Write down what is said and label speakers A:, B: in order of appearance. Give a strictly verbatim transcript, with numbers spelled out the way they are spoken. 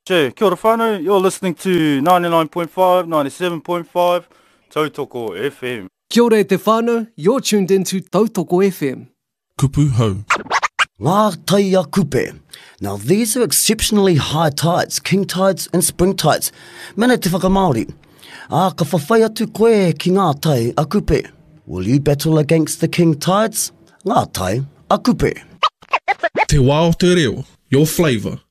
A: Che, kia ora whānau, you're listening to ninety-nine point five, ninety-seven point five, Tautoko F M.
B: Kia ora e te whānau, you're tuned into Tautoko F M.
C: Kupu hau.
D: Ngā tai a kupe. Now these are exceptionally high tides, king tides and spring tides. Mene te whakamaori. A ka whawhai atu koe ki ngā tai a kupe. Will you battle against the king tides? Ngā tai a kupe.
C: Te wā o te reo, your flavour.